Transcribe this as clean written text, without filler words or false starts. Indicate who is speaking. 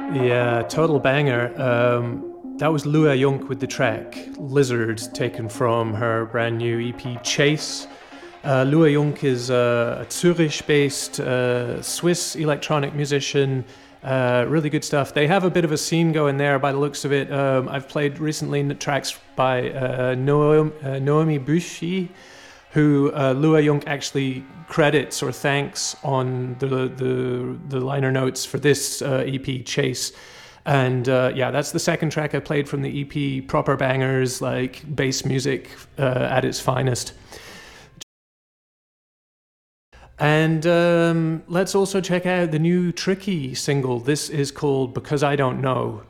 Speaker 1: Yeah, total banger. That was Lua Junk with the track Lizard, taken from her brand new EP Chase. Lua Junk is a Zurich based Swiss electronic musician. Really good stuff. They have a bit of a scene going there by the looks of it. I've played recently tracks by Noemi Bushi, who Lua Junk actually credits or thanks on the liner notes for this EP Chase. And yeah, that's the second track I played from the EP. Proper bangers, like bass music at its finest. And let's also check out the new Tricky single. This is called Because I Don't Know.